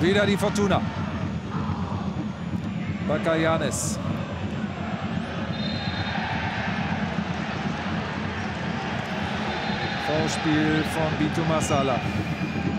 Wieder die Fortuna. Bakayanis. Vorspiel von Bitu Masala.